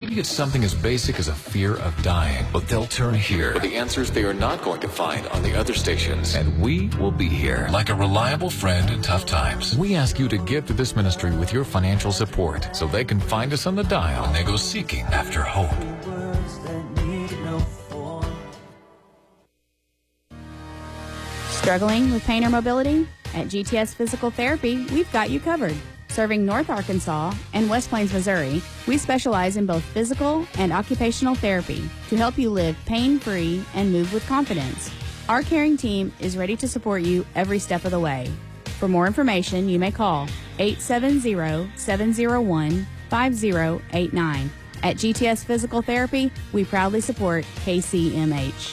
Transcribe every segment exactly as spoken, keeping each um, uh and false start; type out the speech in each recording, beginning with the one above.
Maybe it's something as basic as a fear of dying, but they'll turn here for the answers they are not going to find on the other stations. And we will be here like a reliable friend in tough times. We ask you to give to this ministry with your financial support so they can find us on the dial when they go seeking after hope. Struggling with pain or mobility? At G T S Physical Therapy, we've got you covered. Serving North Arkansas and West Plains, Missouri, we specialize in both physical and occupational therapy to help you live pain-free and move with confidence. Our caring team is ready to support you every step of the way. For more information, you may call eight seven zero, seven zero one, five zero eight nine. At G T S Physical Therapy, we proudly support K C M H.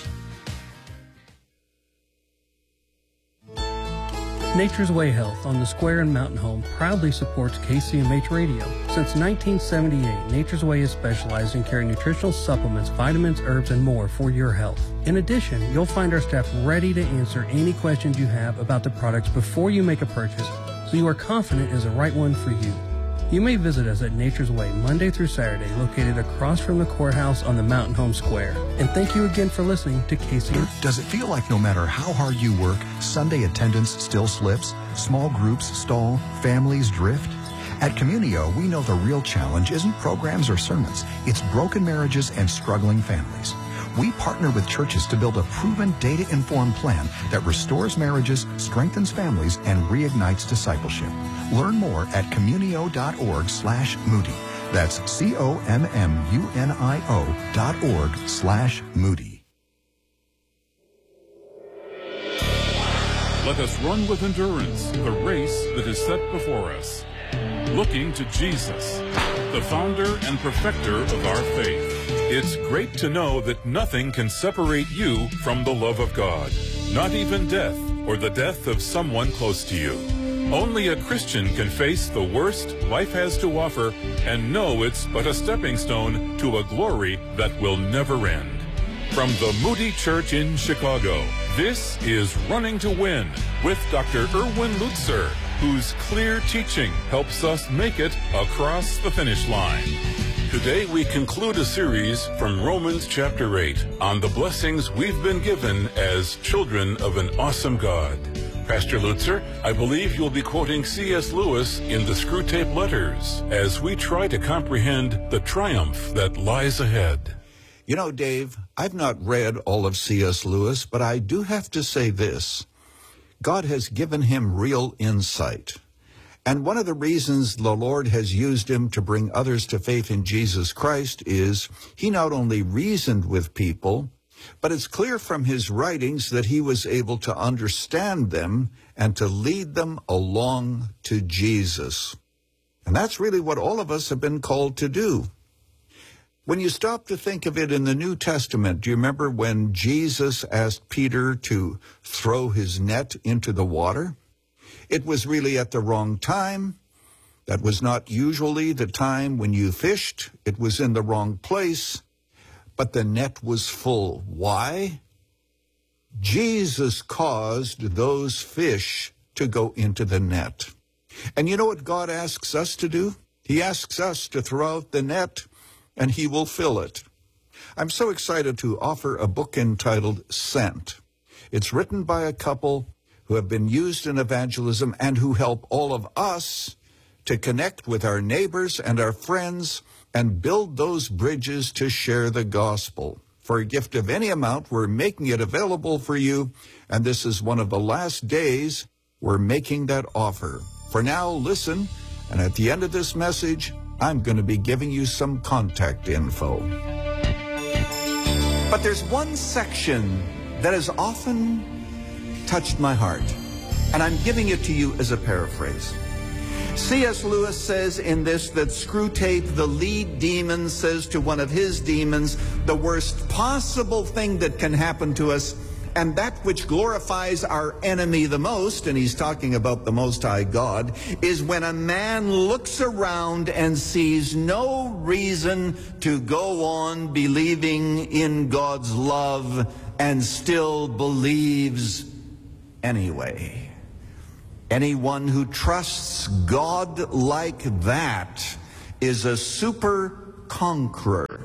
Nature's Way Health on the Square and Mountain Home proudly supports K C M H Radio. Since nineteen seventy-eight, Nature's Way has specialized in carrying nutritional supplements, vitamins, herbs, and more for your health. In addition, you'll find our staff ready to answer any questions you have about the products before you make a purchase, so you are confident it's the right one for you. You may visit us at Nature's Way Monday through Saturday, located across from the courthouse on the Mountain Home Square. And thank you again for listening to K C M H. Does it feel like no matter how hard you work, Sunday attendance still slips, small groups stall, families drift? At Communio, we know the real challenge isn't programs or sermons. It's broken marriages and struggling families. We partner with churches to build a proven, data-informed plan that restores marriages, strengthens families, and reignites discipleship. Learn more at communio.org slash Moody. That's C-O-M-M-U-N-I-O dot org slash Moody. Let us run with endurance the race that is set before us, looking to Jesus, the founder and perfecter of our faith. It's great to know that nothing can separate you from the love of God, not even death or the death of someone close to you. Only a Christian can face the worst life has to offer and know it's but a stepping stone to a glory that will never end. From the Moody Church in Chicago, this is Running to Win with Doctor Erwin Lutzer, whose clear teaching helps us make it across the finish line. Today we conclude a series from Romans chapter eight on the blessings we've been given as children of an awesome God. Pastor Lutzer, I believe you'll be quoting C S Lewis in the Screwtape Letters as we try to comprehend the triumph that lies ahead. You know, Dave, I've not read all of C S Lewis, but I do have to say this. God has given him real insight. And one of the reasons the Lord has used him to bring others to faith in Jesus Christ is he not only reasoned with people, but it's clear from his writings that he was able to understand them and to lead them along to Jesus. And that's really what all of us have been called to do. When you stop to think of it in the New Testament, do you remember when Jesus asked Peter to throw his net into the water? It was really at the wrong time. That was not usually the time when you fished. It was in the wrong place, but the net was full. Why? Jesus caused those fish to go into the net. And you know what God asks us to do? He asks us to throw out the net, and he will fill it. I'm so excited to offer a book entitled Sent. It's written by a couple who have been used in evangelism and who help all of us to connect with our neighbors and our friends and build those bridges to share the gospel. For a gift of any amount, we're making it available for you, and this is one of the last days we're making that offer. For now, listen, and at the end of this message, I'm going to be giving you some contact info. But there's one section that has often touched my heart, and I'm giving it to you as a paraphrase. C S Lewis says in this that Screwtape, the lead demon, says to one of his demons, the worst possible thing that can happen to us, and that which glorifies our enemy the most, and he's talking about the Most High God, is when a man looks around and sees no reason to go on believing in God's love and still believes anyway. Anyone who trusts God like that is a super conqueror.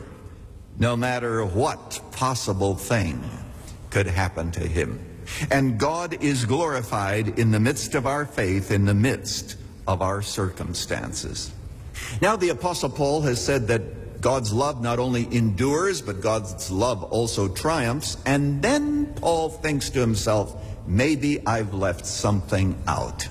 no matter what possible thing could happen to him. And God is glorified in the midst of our faith, in the midst of our circumstances. Now, the Apostle Paul has said that God's love not only endures, but God's love also triumphs. And then Paul thinks to himself, maybe I've left something out.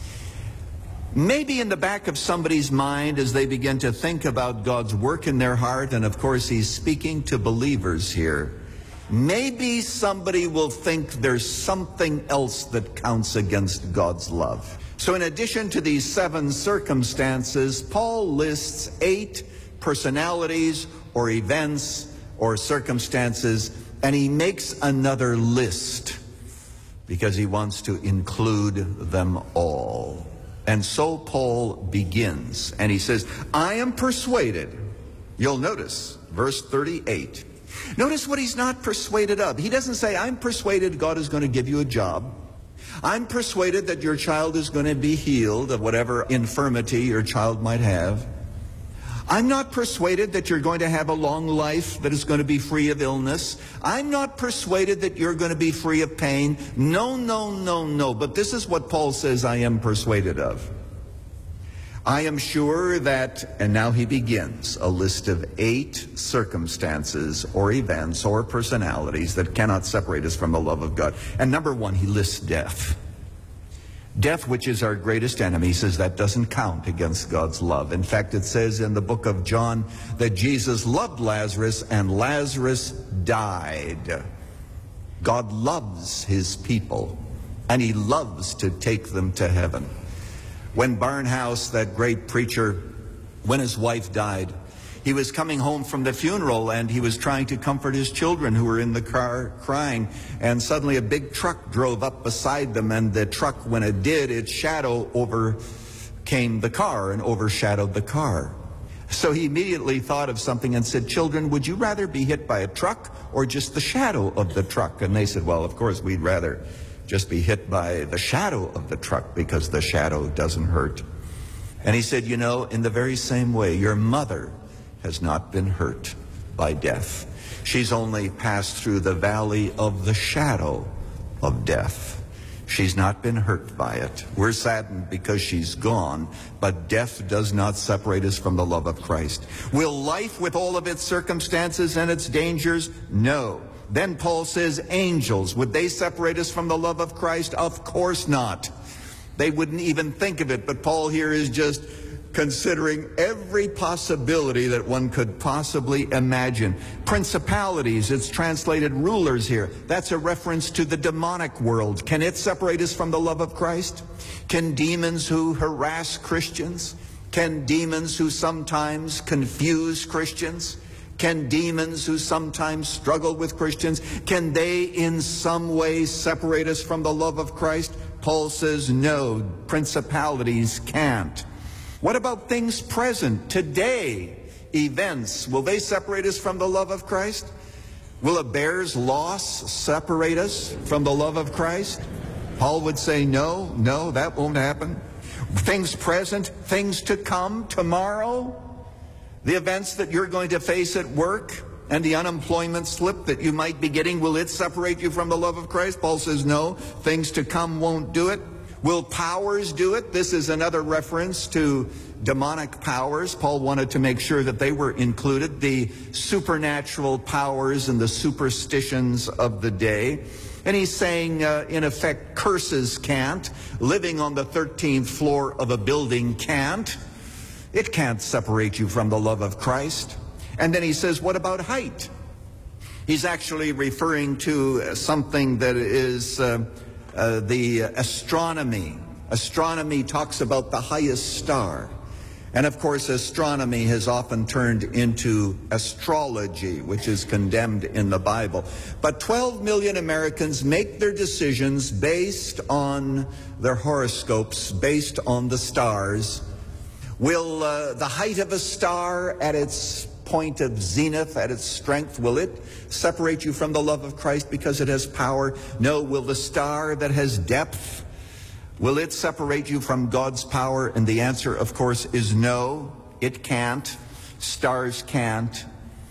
Maybe in the back of somebody's mind as they begin to think about God's work in their heart, and of course he's speaking to believers here, maybe somebody will think there's something else that counts against God's love. So in addition to these seven circumstances, Paul lists eight personalities or events or circumstances, and he makes another list because he wants to include them all. And so Paul begins, and he says, I am persuaded. You'll notice, verse thirty-eight. Notice what he's not persuaded of. He doesn't say, I'm persuaded God is going to give you a job. I'm persuaded that your child is going to be healed of whatever infirmity your child might have. I'm not persuaded that you're going to have a long life that is going to be free of illness. I'm not persuaded that you're going to be free of pain. No, no, no, no. But this is what Paul says I am persuaded of. I am sure that, and now he begins a list of eight circumstances or events or personalities that cannot separate us from the love of God. And number one, he lists death. Death, which is our greatest enemy, he says that doesn't count against God's love. In fact, it says in the book of John that Jesus loved Lazarus and Lazarus died. God loves his people, and he loves to take them to heaven. When Barnhouse, that great preacher, when his wife died, he was coming home from the funeral and he was trying to comfort his children who were in the car crying. And suddenly a big truck drove up beside them, and the truck, when it did, its shadow overcame the car and overshadowed the car. So he immediately thought of something and said, children, would you rather be hit by a truck or just the shadow of the truck? And they said, well, of course, we'd rather just be hit by the shadow of the truck because the shadow doesn't hurt. And he said, you know, in the very same way, your mother has not been hurt by death. She's only passed through the valley of the shadow of death. She's not been hurt by it. We're saddened because she's gone, but death does not separate us from the love of Christ. Will life, with all of its circumstances and its dangers? No. Then Paul says, angels, would they separate us from the love of Christ? Of course not. They wouldn't even think of it, but Paul here is just considering every possibility that one could possibly imagine. Principalities, it's translated rulers here. That's a reference to the demonic world. Can it separate us from the love of Christ? Can demons who harass Christians? Can demons who sometimes confuse Christians? Can demons who sometimes struggle with Christians, can they in some way separate us from the love of Christ? Paul says no, principalities can't. What about things present, today, events? Will they separate us from the love of Christ? Will a bear's loss separate us from the love of Christ? Paul would say no, no, that won't happen. Things present, things to come, tomorrow, the events that you're going to face at work, and the unemployment slip that you might be getting, will it separate you from the love of Christ? Paul says no, things to come won't do it. Will powers do it? This is another reference to demonic powers. Paul wanted to make sure that they were included, the supernatural powers and the superstitions of the day. And he's saying, uh, in effect, curses can't. Living on the thirteenth floor of a building can't. It can't separate you from the love of Christ. And then he says, what about height? He's actually referring to something that is uh, uh, the astronomy. Astronomy talks about the highest star. And of course, astronomy has often turned into astrology, which is condemned in the Bible. But twelve million Americans make their decisions based on their horoscopes, based on the stars. Will uh, the height of a star at its point of zenith, at its strength, will it separate you from the love of Christ because it has power? No. Will the star that has depth, will it separate you from God's power? And the answer, of course, is no, it can't. Stars can't.